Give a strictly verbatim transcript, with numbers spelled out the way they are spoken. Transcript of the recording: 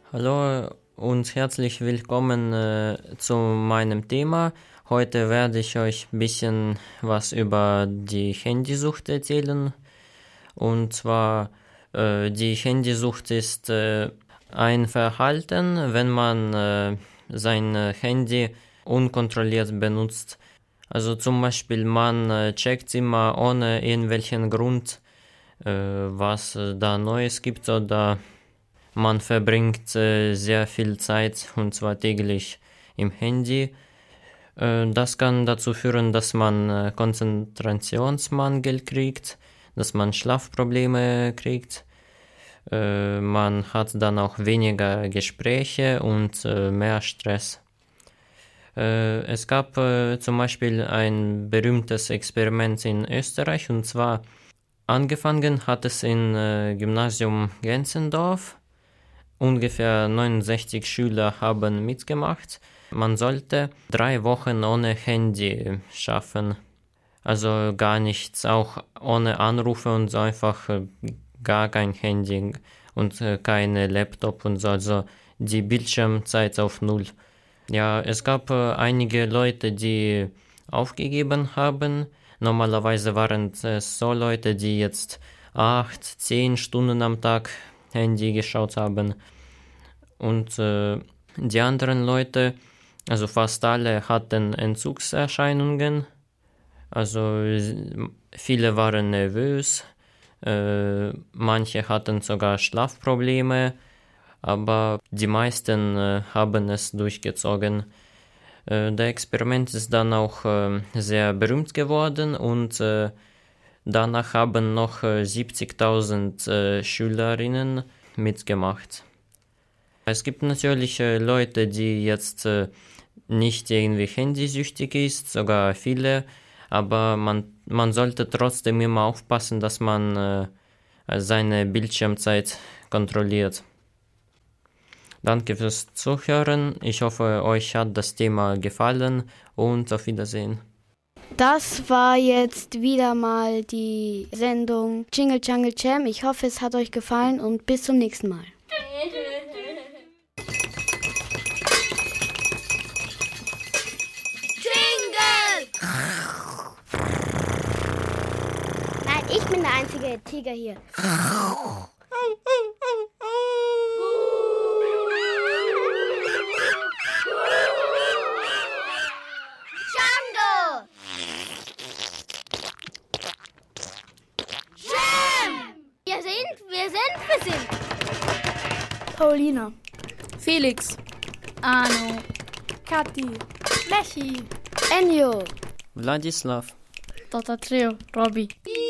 Hallo und herzlich willkommen äh, zu meinem Thema. Heute werde ich euch ein bisschen was über die Handysucht erzählen. Und zwar, äh, die Handysucht ist äh, ein Verhalten, wenn man äh, sein Handy unkontrolliert benutzt. Also zum Beispiel, man äh, checkt immer ohne irgendwelchen Grund, äh, was äh, da Neues gibt, oder man verbringt äh, sehr viel Zeit, und zwar täglich, im Handy. Äh, das kann dazu führen, dass man äh, Konzentrationsmangel kriegt, dass man Schlafprobleme kriegt. Äh, man hat dann auch weniger Gespräche und äh, mehr Stress. Äh, es gab äh, zum Beispiel ein berühmtes Experiment in Österreich, und zwar angefangen hat es in äh, Gymnasium Gänzendorf. Ungefähr neunundsechzig Schüler haben mitgemacht. Man sollte drei Wochen ohne Handy schaffen. Also gar nichts, auch ohne Anrufe und so, einfach äh, gar kein Handy und äh, keine Laptop und so, also die Bildschirmzeit auf Null. Ja, es gab äh, einige Leute, die aufgegeben haben. Normalerweise waren es so Leute, die jetzt acht, zehn Stunden am Tag Handy geschaut haben. Und äh, die anderen Leute, also fast alle, hatten Entzugserscheinungen. Also viele waren nervös, äh, manche hatten sogar Schlafprobleme, aber die meisten äh, haben es durchgezogen. Äh, das Experiment ist dann auch äh, sehr berühmt geworden, und äh, danach haben noch äh, siebzigtausend äh, Schülerinnen mitgemacht. Es gibt natürlich äh, Leute, die jetzt äh, nicht irgendwie handysüchtig ist, sogar viele, aber man, man sollte trotzdem immer aufpassen, dass man äh, seine Bildschirmzeit kontrolliert. Danke fürs Zuhören. Ich hoffe, euch hat das Thema gefallen, und auf Wiedersehen. Das war jetzt wieder mal die Sendung Jingle Jungle Jam. Ich hoffe, es hat euch gefallen, und bis zum nächsten Mal. Jingle! Nein, ich bin der einzige Tiger hier. Django! Jam! Wir sind, wir sind, wir sind. Paulina, Felix, Arno, Kathi, Lechi, Enjo, Wladislav. Doktor Trio, Robby.